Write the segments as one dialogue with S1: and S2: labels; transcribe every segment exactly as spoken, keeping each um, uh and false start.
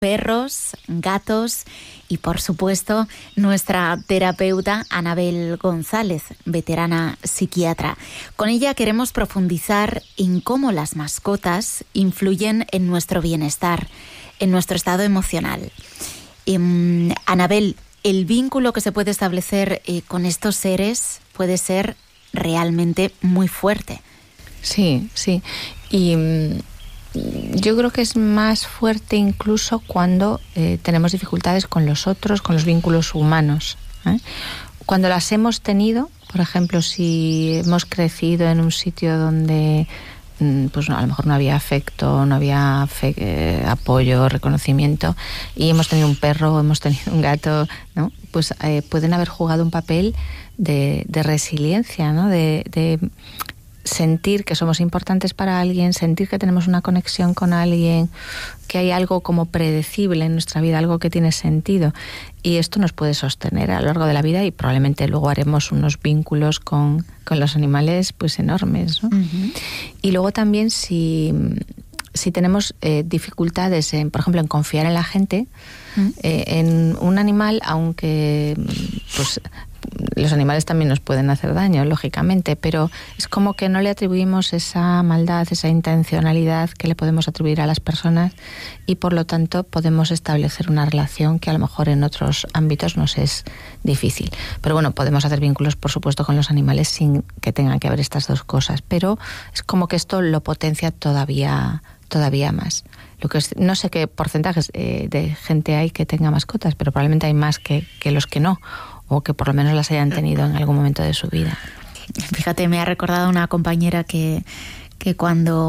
S1: perros, gatos y, por supuesto, nuestra terapeuta Anabel González, veterana psiquiatra. Con ella queremos profundizar en cómo las mascotas influyen en nuestro bienestar, en nuestro estado emocional. Eh, Anabel, el vínculo que se puede establecer eh, con estos seres puede ser realmente muy fuerte.
S2: Sí, sí. Y yo creo que es más fuerte incluso cuando eh, tenemos dificultades con los otros, con los vínculos humanos, ¿eh? Cuando las hemos tenido, por ejemplo, si hemos crecido en un sitio donde pues no, a lo mejor no había afecto, no había fe, eh, apoyo, reconocimiento, y hemos tenido un perro, hemos tenido un gato, ¿no? Pues eh, pueden haber jugado un papel de, de resiliencia, ¿no? De, de sentir que somos importantes para alguien, sentir que tenemos una conexión con alguien, que hay algo como predecible en nuestra vida, algo que tiene sentido. Y esto nos puede sostener a lo largo de la vida y probablemente luego haremos unos vínculos con, con los animales pues enormes, ¿no? Uh-huh. Y luego también si, si tenemos eh, dificultades, en, por ejemplo, en confiar en la gente, uh-huh. eh, en un animal, aunque pues los animales también nos pueden hacer daño, lógicamente, pero es como que no le atribuimos esa maldad, esa intencionalidad que le podemos atribuir a las personas y por lo tanto podemos establecer una relación que a lo mejor en otros ámbitos nos es difícil. Pero bueno, podemos hacer vínculos, por supuesto, con los animales sin que tengan que haber estas dos cosas, pero es como que esto lo potencia todavía, todavía más. Lo que es, no sé qué porcentajes eh, de gente hay que tenga mascotas, pero probablemente hay más que, que los que no, o que por lo menos las hayan tenido en algún momento de su vida.
S1: Fíjate, me ha recordado una compañera que, que cuando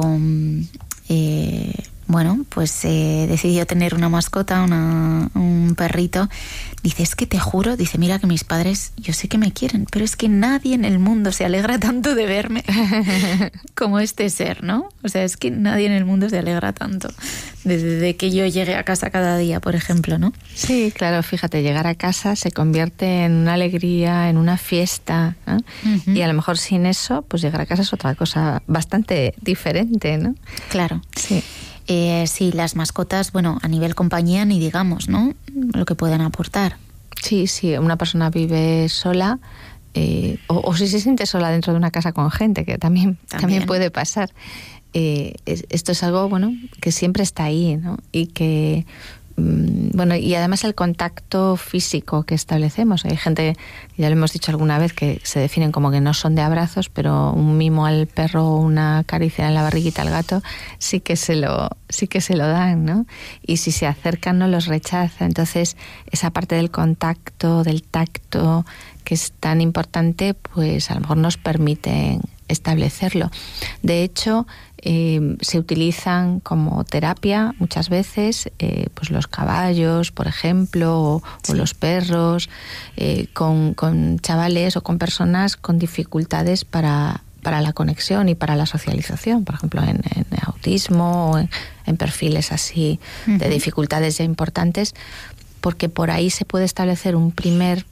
S1: eh, bueno, pues eh, decidió tener una mascota, una, un perrito, dice, es que te juro, dice, mira que mis padres, yo sé que me quieren, pero es que nadie en el mundo se alegra tanto de verme como este ser, ¿no? O sea, es que nadie en el mundo se alegra tanto desde de que yo llegue a casa cada día, por ejemplo, ¿no?
S2: Sí, claro, fíjate, llegar a casa se convierte en una alegría, en una fiesta, ¿no? Uh-huh. Y a lo mejor sin eso, pues llegar a casa es otra cosa bastante diferente, ¿no?
S1: Claro.
S2: Sí.
S1: Eh, sí, las mascotas, bueno, a nivel compañía ni digamos, ¿no? Lo que pueden aportar.
S2: Sí, sí, una persona vive sola eh, o, o si se siente sola dentro de una casa con gente, que también, también. también puede pasar. Eh, es, esto es algo, bueno, que siempre está ahí, ¿no? Y que, mmm, bueno, y además el contacto físico que establecemos. Hay gente, ya lo hemos dicho alguna vez, que se definen como que no son de abrazos, pero un mimo al perro o una caricia en la barriguita al gato sí que se lo, sí que se lo dan, ¿no? Y si se acercan no los rechaza. Entonces, esa parte del contacto, del tacto, que es tan importante, pues a lo mejor nos permiten establecerlo. De hecho, eh, se utilizan como terapia muchas veces eh, pues los caballos, por ejemplo, o, sí. o los perros, eh, con, con chavales o con personas con dificultades para, para la conexión y para la socialización, por ejemplo, en, en autismo o en, en perfiles así uh-huh. de dificultades ya importantes, porque por ahí se puede establecer un primer...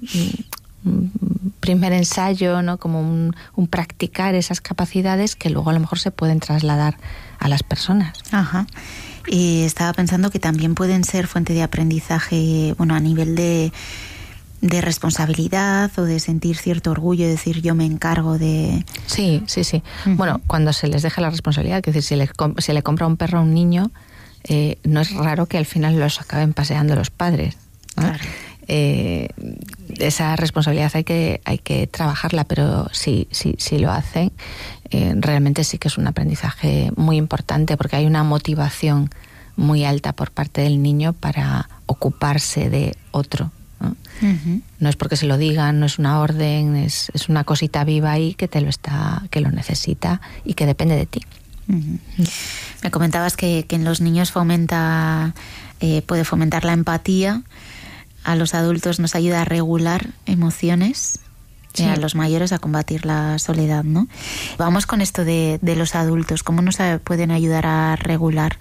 S2: un primer ensayo, ¿no? Como un, un practicar esas capacidades que luego a lo mejor se pueden trasladar a las personas.
S1: Ajá. Y estaba pensando que también pueden ser fuente de aprendizaje, bueno, a nivel de, de responsabilidad o de sentir cierto orgullo, de decir yo me encargo de...
S2: Sí, sí, sí. Uh-huh. Bueno, cuando se les deja la responsabilidad, es decir, si le, si le compra un perro a un niño, eh, no es raro que al final los acaben paseando los padres, ¿no? Claro. Eh, esa responsabilidad hay que hay que trabajarla, pero si sí, sí, sí lo hacen, eh, realmente sí que es un aprendizaje muy importante porque hay una motivación muy alta por parte del niño para ocuparse de otro, ¿no? Uh-huh. No es porque se lo digan, no es una orden, es, es una cosita viva ahí que te lo está, que lo necesita y que depende de ti.
S1: Uh-huh. Me comentabas que, que en los niños fomenta eh, puede fomentar la empatía. A los adultos nos ayuda a regular emociones, sí. Y a los mayores a combatir la soledad, ¿no? Vamos con esto de, de los adultos, ¿cómo nos pueden ayudar a regular?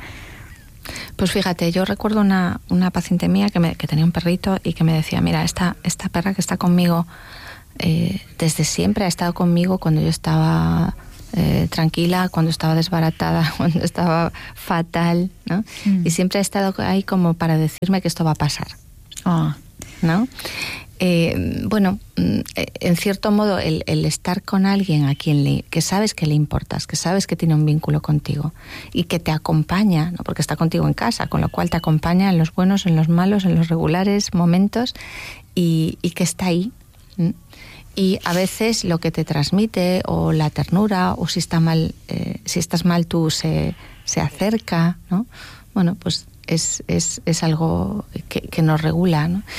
S2: Pues fíjate, yo recuerdo una, una paciente mía que, me, que tenía un perrito y que me decía, mira, esta, esta perra que está conmigo eh, desde siempre ha estado conmigo cuando yo estaba eh, tranquila, cuando estaba desbaratada, cuando estaba fatal, ¿no? Mm. Y siempre ha estado ahí como para decirme que esto va a pasar, oh. ¿no? Eh, bueno, en cierto modo el, el estar con alguien a quien le, que sabes que le importas, que sabes que tiene un vínculo contigo y que te acompaña, ¿no? Porque está contigo en casa, con lo cual te acompaña en los buenos, en los malos, en los regulares momentos y, y que está ahí. ¿Mm? Y a veces lo que te transmite o la ternura o si está mal, eh, si estás mal tú se, se acerca, ¿no? Bueno, pues es, es, es algo que, que nos regula, ¿no?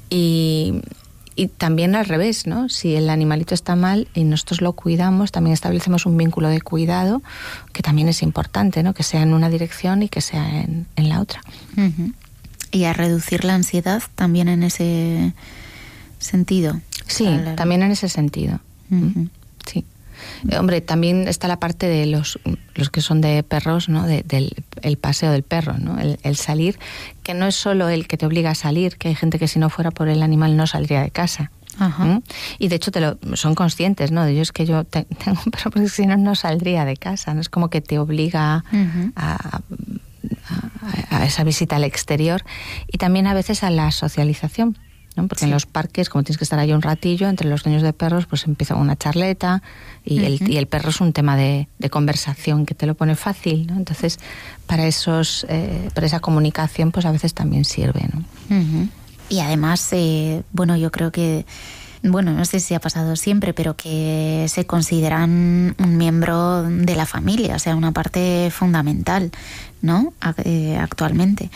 S2: Y, y también al revés, ¿no? Si el animalito está mal y nosotros lo cuidamos, también establecemos un vínculo de cuidado que también es importante, ¿no? Que sea en una dirección y que sea en, en la otra.
S1: Uh-huh. Y a reducir la ansiedad también en ese sentido.
S2: Sí, la... también en ese sentido. Uh-huh. Sí. Eh, hombre, también está la parte de los, los que son de perros, ¿no? De, del el paseo del perro, ¿no? El, el salir, que no es solo el que te obliga a salir, que hay gente que si no fuera por el animal no saldría de casa. Ajá. ¿Mm? Y de hecho te lo, son conscientes, ¿no? De ellos que yo te, tengo un perro porque si no, no saldría de casa, ¿no? Es como que te obliga uh-huh. a, a, a esa visita al exterior y también a veces a la socialización, ¿no? Porque sí. En los parques, como tienes que estar ahí un ratillo, entre los dueños de perros, pues empieza una charleta y, uh-huh. el, y el perro es un tema de, de conversación que te lo pone fácil, ¿no? Entonces, para esos, eh, para esa comunicación, pues a veces también sirve, ¿no?
S1: Uh-huh. Y además, eh, bueno, yo creo que, bueno, no sé si ha pasado siempre, pero que se consideran un miembro de la familia, o sea, una parte fundamental, ¿no? Eh, actualmente.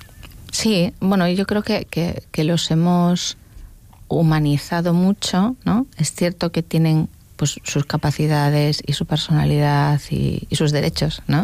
S2: Sí, bueno, yo creo que, que, que los hemos humanizado mucho, ¿no? Es cierto que tienen pues sus capacidades y su personalidad y, y sus derechos, ¿no?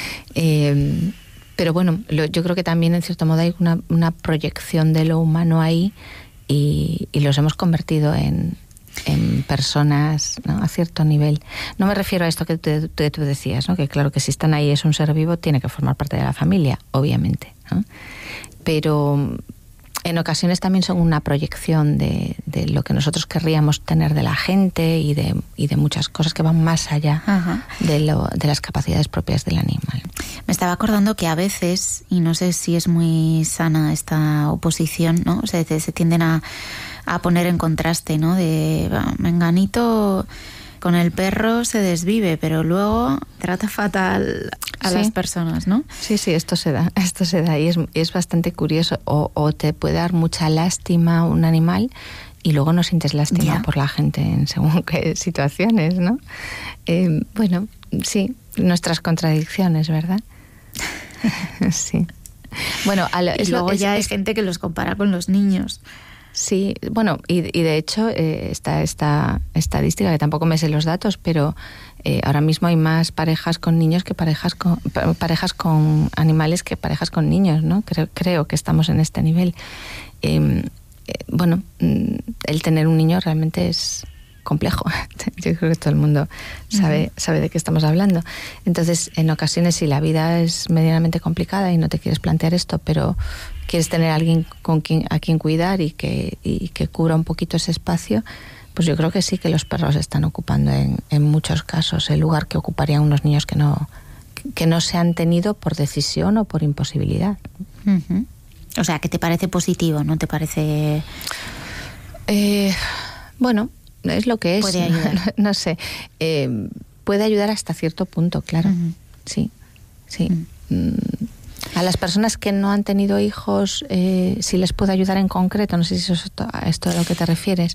S2: Eh, pero bueno, lo, yo creo que también en cierto modo hay una, una proyección de lo humano ahí y, y los hemos convertido en, en personas, ¿no? A cierto nivel. No me refiero a esto que tú, tú, tú decías, ¿no? Que claro que si están ahí es un ser vivo, tiene que formar parte de la familia, obviamente, ¿no? Pero en ocasiones también son una proyección de, de lo que nosotros querríamos tener de la gente y de, y de muchas cosas que van más allá de, lo, de las capacidades propias del animal.
S1: Me estaba acordando que a veces, y no sé si es muy sana esta oposición, ¿no? O sea, se, se tienden a, a poner en contraste, ¿no? De menganito con el perro se desvive, pero luego trata fatal a sí. las personas, ¿no?
S2: Sí, sí, esto se da, esto se da y es, es bastante curioso. O, o te puede dar mucha lástima un animal y luego no sientes lástima yeah. por la gente en según qué situaciones, ¿no? Eh, bueno, sí, nuestras contradicciones, ¿verdad? Sí. Bueno, a lo,
S1: y
S2: es
S1: luego
S2: lo,
S1: ya
S2: es,
S1: hay
S2: es,
S1: gente que los compara con los niños.
S2: Sí, bueno, y, y de hecho eh, está esta estadística, que tampoco me sé los datos, pero eh, ahora mismo hay más parejas con niños que parejas con parejas con animales que parejas con niños, ¿no? Creo, creo que estamos en este nivel. Eh, eh, bueno, el tener un niño realmente es complejo. Yo creo que todo el mundo sabe, uh-huh. sabe de qué estamos hablando. Entonces, en ocasiones, si la vida es medianamente complicada y no te quieres plantear esto, pero quieres tener a alguien con quien, a quien cuidar y que, y que cubra un poquito ese espacio, pues yo creo que sí que los perros están ocupando en, en muchos casos el lugar que ocuparían unos niños que no, que no se han tenido por decisión o por imposibilidad.
S1: Uh-huh. O sea, que te parece positivo, ¿no te parece...?
S2: Eh, bueno... Es lo que es.
S1: Puede ayudar.
S2: No, no sé. Eh, puede ayudar hasta cierto punto, claro. Uh-huh. Sí, sí. Uh-huh. A las personas que no han tenido hijos, eh, si les puede ayudar en concreto, no sé si eso es esto, a esto a lo que te refieres.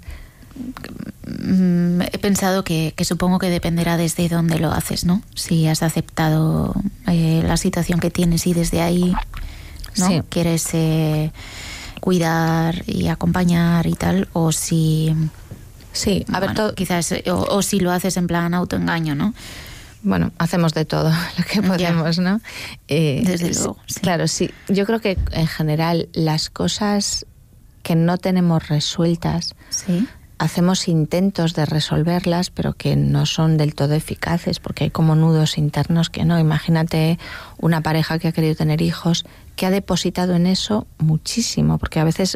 S1: He pensado que, que supongo que dependerá desde dónde lo haces, ¿no? Si has aceptado eh, la situación que tienes y desde ahí, ¿no? Sí. Quieres eh, cuidar y acompañar y tal, o si...
S2: Sí, a ver,
S1: bueno,
S2: todo...
S1: quizás, o, o si lo haces en plan autoengaño, ¿no?
S2: Bueno, hacemos de todo lo que podemos, ya. ¿no?
S1: Eh, Desde luego.
S2: Sí. Claro, sí. Yo creo que en general las cosas que no tenemos resueltas,
S1: sí.
S2: hacemos intentos de resolverlas, pero que no son del todo eficaces, porque hay como nudos internos que no. Imagínate una pareja que ha querido tener hijos, que ha depositado en eso muchísimo, porque a veces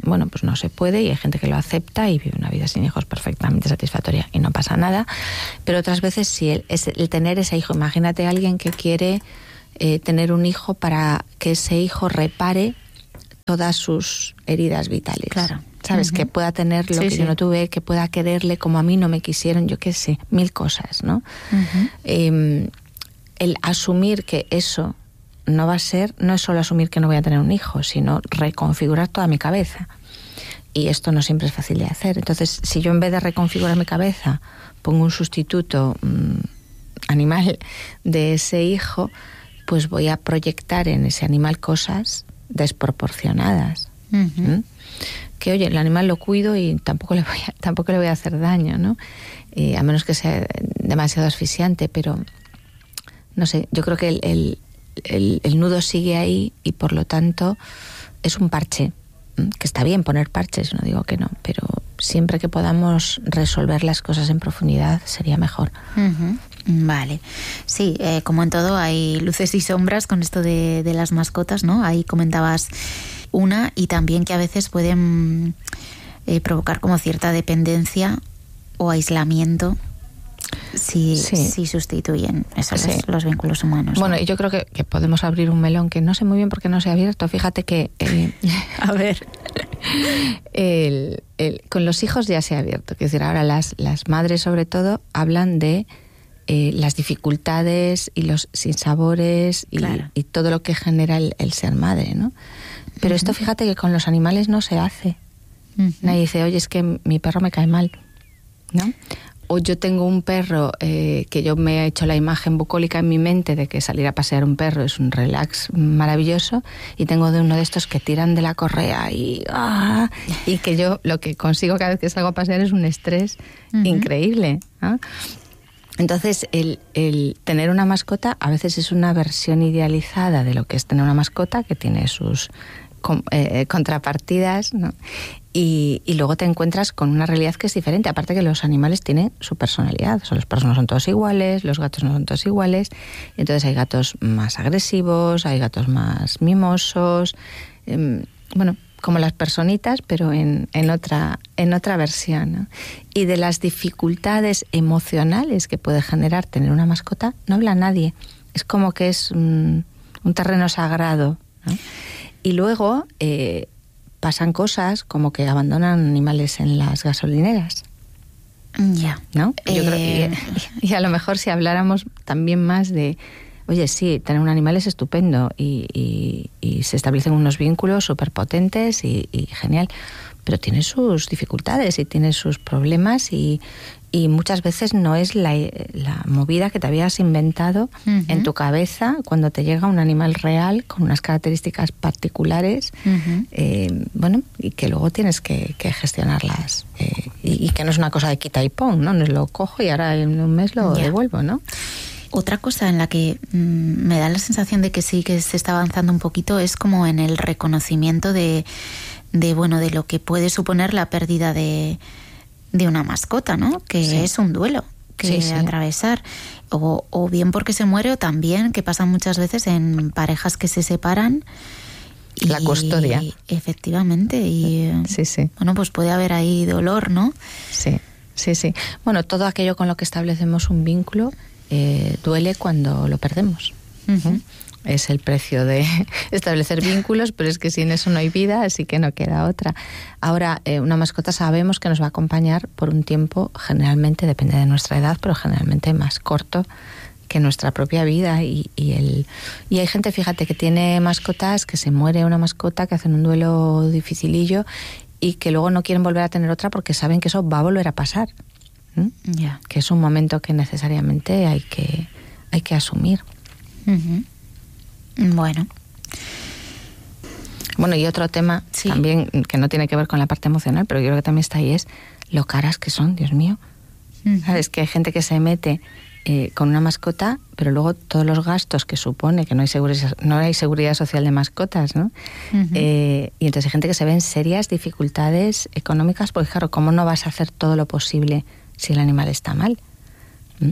S2: bueno, pues no se puede, y hay gente que lo acepta y vive una vida sin hijos perfectamente satisfactoria y no pasa nada. Pero otras veces sí, el, es el tener ese hijo. Imagínate a alguien que quiere eh, tener un hijo para que ese hijo repare todas sus heridas vitales.
S1: Claro.
S2: ¿Sabes? Uh-huh. Que pueda tener lo sí, que sí. yo no tuve, que pueda quererle como a mí no me quisieron, yo qué sé, mil cosas, ¿no? Uh-huh. Eh, el asumir que eso no va a ser, no es solo asumir que no voy a tener un hijo, sino reconfigurar toda mi cabeza. Y esto no siempre es fácil de hacer. Entonces, si yo en vez de reconfigurar mi cabeza pongo un sustituto mmm, animal de ese hijo, pues voy a proyectar en ese animal cosas desproporcionadas. Uh-huh. ¿Mm? Que oye, el animal lo cuido y tampoco le voy a, tampoco le voy a hacer daño, ¿no? Eh, a menos que sea demasiado asfixiante, pero no sé, yo creo que el, el, el, el nudo sigue ahí y por lo tanto es un parche, ¿eh? Que está bien poner parches, no digo que no, pero siempre que podamos resolver las cosas en profundidad sería mejor.
S1: Uh-huh. Vale, sí, eh, como en todo hay luces y sombras con esto de, de las mascotas, ¿no? Ahí comentabas una, y también que a veces pueden eh, provocar como cierta dependencia o aislamiento si, sí. si sustituyen esos sí. los vínculos humanos.
S2: Bueno, y ¿no? yo creo que, que podemos abrir un melón que no sé muy bien por qué no se ha abierto. Fíjate que eh,
S1: a ver
S2: el, el, con los hijos ya se ha abierto. Quiero decir, ahora las, las madres sobre todo hablan de eh, las dificultades y los sinsabores y, claro. y todo lo que genera el, el ser madre, ¿no? Pero uh-huh. esto fíjate que con los animales no se hace. Uh-huh. Nadie dice, oye, es que mi perro me cae mal, ¿no? O yo tengo un perro eh, que yo me he hecho la imagen bucólica en mi mente de que salir a pasear un perro es un relax maravilloso, y tengo de uno de estos que tiran de la correa y, ¡ah! Y que yo lo que consigo cada vez que salgo a pasear es un estrés uh-huh. increíble, ¿no? Entonces, el, el tener una mascota a veces es una versión idealizada de lo que es tener una mascota, que tiene sus eh, contrapartidas, ¿no? Y, y luego te encuentras con una realidad que es diferente. Aparte que los animales tienen su personalidad. O sea, los perros no son todos iguales, los gatos no son todos iguales. Y entonces hay gatos más agresivos, hay gatos más mimosos. Eh, bueno, como las personitas, pero en, en, otra, en otra versión, ¿no? Y de las dificultades emocionales que puede generar tener una mascota, no habla nadie. Es como que es un, un terreno sagrado, ¿no? Y luego eh, pasan cosas como que abandonan animales en las gasolineras.
S1: Ya.
S2: ¿No?
S1: Eh...
S2: Yo creo, y, y a lo mejor si habláramos también más de, oye, sí, tener un animal es estupendo y, y, y se establecen unos vínculos súper potentes y, y genial, pero tiene sus dificultades y tiene sus problemas y, y muchas veces no es la, la movida que te habías inventado uh-huh. en tu cabeza cuando te llega un animal real con unas características particulares, uh-huh. eh, bueno, y que luego tienes que, que gestionarlas eh, y, y que no es una cosa de quita y pon, ¿no? No lo cojo y ahora en un mes lo yeah. devuelvo, ¿no?
S1: Otra cosa en la que mmm, me da la sensación de que sí que se está avanzando un poquito es como en el reconocimiento de, de bueno, de lo que puede suponer la pérdida de, de una mascota, ¿no? Que sí. es un duelo que sí, sí. atravesar. O, o bien porque se muere, o también, que pasa muchas veces en parejas que se separan. Y,
S2: la custodia.
S1: Efectivamente. Y
S2: sí, sí.
S1: bueno, pues puede haber ahí dolor, ¿no?
S2: Sí, sí, sí. Bueno, todo aquello con lo que establecemos un vínculo Eh, duele cuando lo perdemos. Uh-huh. Es el precio de establecer vínculos, pero es que sin eso no hay vida, así que no queda otra. Ahora, eh, una mascota sabemos que nos va a acompañar por un tiempo, generalmente, depende de nuestra edad, pero generalmente más corto que nuestra propia vida. Y, y, el, y hay gente, fíjate, que tiene mascotas, que se muere una mascota, que hacen un duelo dificilillo y que luego no quieren volver a tener otra porque saben que eso va a volver a pasar. ¿Mm?
S1: Yeah.
S2: Que es un momento que necesariamente hay que, hay que asumir.
S1: Uh-huh. Bueno.
S2: Bueno, y otro tema sí. también que no tiene que ver con la parte emocional, pero yo creo que también está ahí, es lo caras que son, Dios mío. Uh-huh. ¿Sabes? Que hay gente que se mete eh, con una mascota, pero luego todos los gastos que supone, que no hay seguridad, no hay seguridad social de mascotas, ¿no? Uh-huh. Eh, y entonces hay gente que se ve en serias dificultades económicas, porque claro, ¿cómo no vas a hacer todo lo posible si el animal está mal? ¿Mm?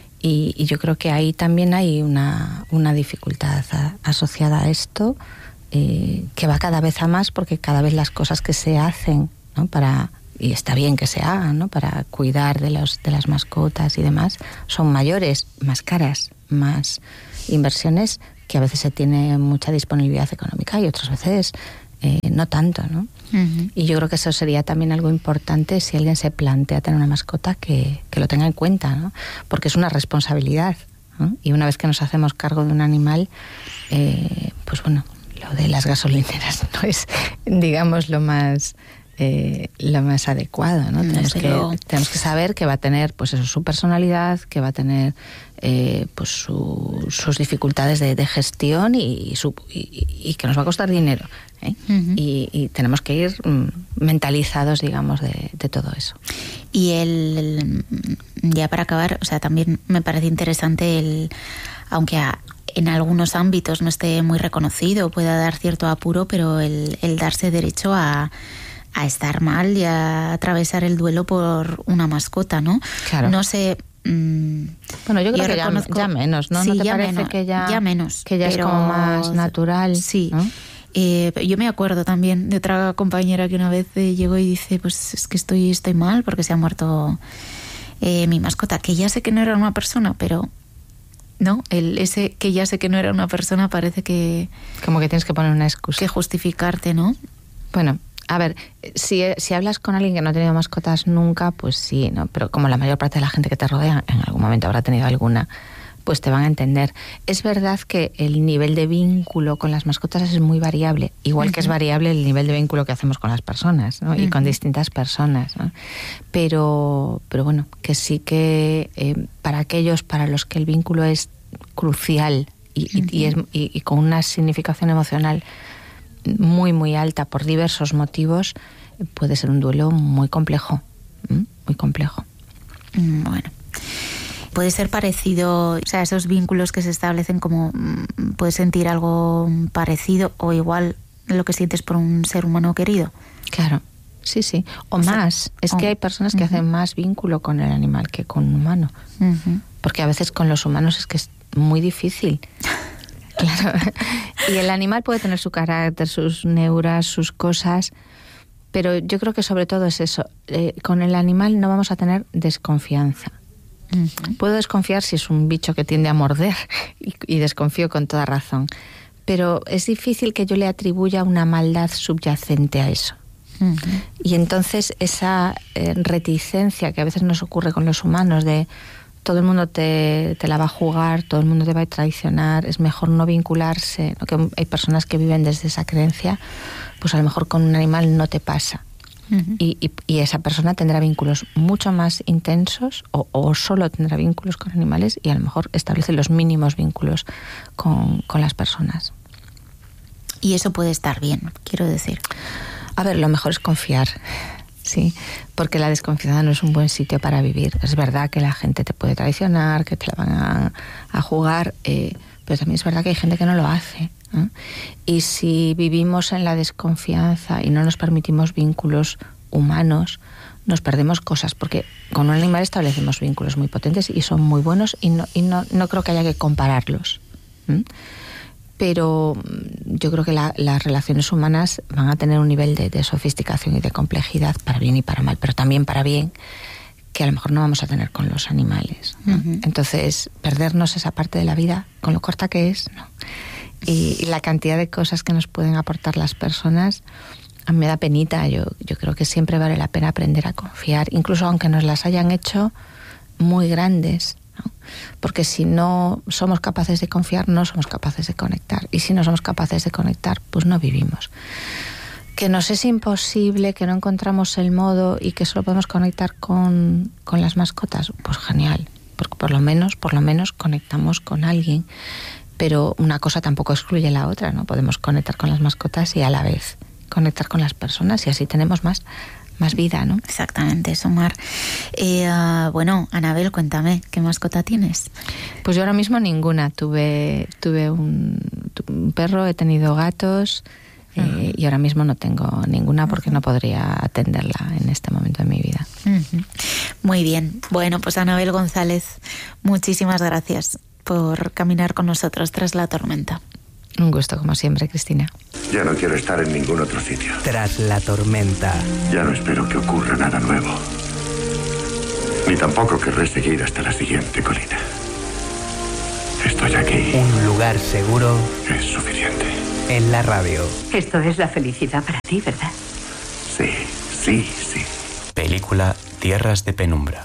S2: Y, y yo creo que ahí también hay una, una dificultad a, asociada a esto eh, que va cada vez a más, porque cada vez las cosas que se hacen, ¿no?, para, y está bien que se hagan, ¿no?, para cuidar de, los, de las mascotas y demás, son mayores, más caras, más inversiones, que a veces se tiene mucha disponibilidad económica y otras veces eh, no tanto, ¿no? Uh-huh. Y yo creo que eso sería también algo importante si alguien se plantea tener una mascota, que, que lo tenga en cuenta, ¿no? Porque es una responsabilidad, ¿no? Y una vez que nos hacemos cargo de un animal, eh, pues bueno, lo de las gasolineras no es, digamos, lo más... Eh, lo más adecuado, ¿no? Tenemos que, tenemos que saber que va a tener, pues eso, su personalidad, que va a tener eh, pues su, sus dificultades de, de gestión y, su, y, y que nos va a costar dinero, ¿eh? Uh-huh. y, y tenemos que ir mm, mentalizados, digamos, de, de todo eso.
S1: Y el, el ya para acabar, o sea, también me parece interesante el, aunque a, en algunos ámbitos no esté muy reconocido, pueda dar cierto apuro, pero el, el darse derecho a a estar mal y a atravesar el duelo por una mascota, ¿no?
S2: Claro.
S1: No sé... Mmm,
S2: bueno, yo creo
S1: yo
S2: que ya, ya menos, ¿no?
S1: Sí,
S2: ¿No te
S1: ya
S2: parece
S1: menos,
S2: que ya,
S1: ya menos,
S2: que ya
S1: pero,
S2: es como más natural?
S1: Sí.
S2: ¿No?
S1: Eh, yo me acuerdo también de otra compañera que una vez eh, llegó y dice, pues es que estoy, estoy mal porque se ha muerto eh, mi mascota, que ya sé que no era una persona, pero... ¿no? El, ese que ya sé que no era una persona parece que...
S2: Como que tienes que poner una excusa.
S1: Que justificarte, ¿no?
S2: Bueno... A ver, si, si hablas con alguien que no ha tenido mascotas nunca, pues sí, ¿no? Pero como la mayor parte de la gente que te rodea en algún momento habrá tenido alguna, pues te van a entender. Es verdad que el nivel de vínculo con las mascotas es muy variable, igual uh-huh. que es variable el nivel de vínculo que hacemos con las personas, ¿no? Uh-huh. Y con distintas personas, ¿no? Pero, pero bueno, que sí que eh, para aquellos para los que el vínculo es crucial y, uh-huh. y, y, es, y, y con una significación emocional muy muy alta por diversos motivos, puede ser un duelo muy complejo, ¿eh? muy complejo.
S1: Bueno, puede ser parecido, o sea, esos vínculos que se establecen, como puedes sentir algo parecido o igual lo que sientes por un ser humano querido.
S2: Claro, sí, sí, o, o más. Sea, es o, que hay personas que uh-huh. hacen más vínculo con el animal que con un humano, uh-huh. porque a veces con los humanos es que es muy difícil. Claro. Y el animal puede tener su carácter, sus neuras, sus cosas, pero yo creo que sobre todo es eso. Eh, con el animal no vamos a tener desconfianza. Uh-huh. Puedo desconfiar si es un bicho que tiende a morder y, y desconfío con toda razón, pero es difícil que yo le atribuya una maldad subyacente a eso. Uh-huh. Y entonces esa eh, reticencia que a veces nos ocurre con los humanos de... todo el mundo te, te la va a jugar, todo el mundo te va a traicionar, es mejor no vincularse, ¿no? Que hay personas que viven desde esa creencia, pues a lo mejor con un animal no te pasa. Uh-huh. y, y, y esa persona tendrá vínculos mucho más intensos o, o solo tendrá vínculos con animales y a lo mejor establece los mínimos vínculos con, con las personas.
S1: Y eso puede estar bien, quiero decir.
S2: A ver, lo mejor es confiar. Sí, porque la desconfianza no es un buen sitio para vivir. Es verdad que la gente te puede traicionar, que te la van a, a jugar, eh, pero también es verdad que hay gente que no lo hace, ¿no? Y si vivimos en la desconfianza y no nos permitimos vínculos humanos, nos perdemos cosas, porque con un animal establecemos vínculos muy potentes y son muy buenos y no, y no, no creo que haya que compararlos. ¿Mm? Pero yo creo que la, las relaciones humanas van a tener un nivel de, de sofisticación y de complejidad, para bien y para mal, pero también para bien, que a lo mejor no vamos a tener con los animales, ¿no? Uh-huh. Entonces, perdernos esa parte de la vida, con lo corta que es, ¿no? Y, y la cantidad de cosas que nos pueden aportar las personas, a mí me da penita. Yo, yo creo que siempre vale la pena aprender a confiar, incluso aunque nos las hayan hecho muy grandes, ¿no? Porque si no somos capaces de confiar, no somos capaces de conectar. Y si no somos capaces de conectar, pues no vivimos. Que nos es imposible, que no encontramos el modo y que solo podemos conectar con, con las mascotas, pues genial. Porque por lo menos, por lo menos conectamos con alguien. Pero una cosa tampoco excluye la otra, ¿no? Podemos conectar con las mascotas y a la vez conectar con las personas y así tenemos más... más vida, ¿no?
S1: Exactamente, Mar. Eh, uh, bueno, Anabel, cuéntame, ¿qué mascota tienes?
S2: Pues yo ahora mismo ninguna. Tuve tuve un, un perro, he tenido gatos uh-huh. eh, y ahora mismo no tengo ninguna porque uh-huh. no podría atenderla en este momento de mi vida.
S1: Uh-huh. Muy bien. Bueno, pues Anabel González, muchísimas gracias por caminar con nosotros tras la tormenta.
S2: Un gusto, como siempre, Cristina.
S3: Ya no quiero estar en ningún otro sitio.
S4: Tras la tormenta.
S3: Ya no espero que ocurra nada nuevo. Ni tampoco querré seguir hasta la siguiente colina. Estoy aquí.
S4: Un lugar seguro.
S3: Es suficiente.
S4: En la radio.
S5: Esto es la felicidad para ti, ¿verdad?
S3: Sí, sí, sí.
S6: Película Tierras de Penumbra.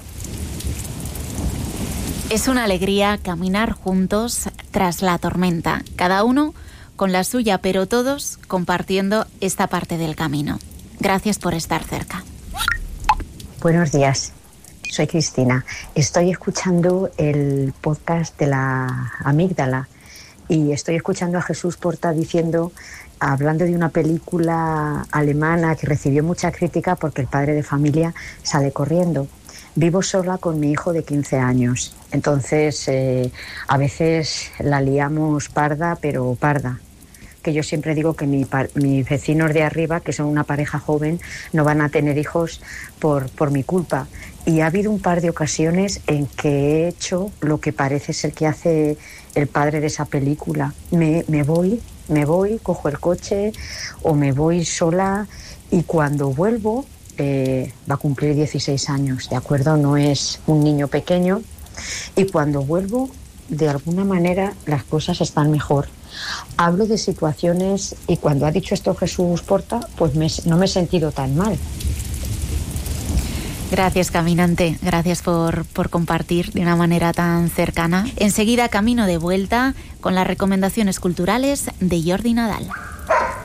S1: Es una alegría caminar juntos tras la tormenta, cada uno con la suya, pero todos compartiendo esta parte del camino. Gracias por estar cerca.
S7: Buenos días, soy Cristina. Estoy escuchando el podcast de la Amígdala y estoy escuchando a Jesús Porta diciendo, hablando de una película alemana que recibió mucha crítica porque el padre de familia sale corriendo. Vivo sola con mi hijo de quince años, entonces eh, a veces la liamos parda, pero parda. Que yo siempre digo que mi, mis vecinos de arriba, que son una pareja joven, no van a tener hijos por, por mi culpa. Y ha habido un par de ocasiones en que he hecho lo que parece ser que hace el padre de esa película. Me, me voy, me voy, cojo el coche o me voy sola y cuando vuelvo... Eh, va a cumplir dieciséis años, ¿de acuerdo? No es un niño pequeño y cuando vuelvo, de alguna manera, las cosas están mejor. Hablo de situaciones y cuando ha dicho esto Jesús Porta, pues me, no me he sentido tan mal.
S1: Gracias, caminante. Gracias por, por compartir de una manera tan cercana. Enseguida, camino de vuelta con las recomendaciones culturales de Jordi Nadal.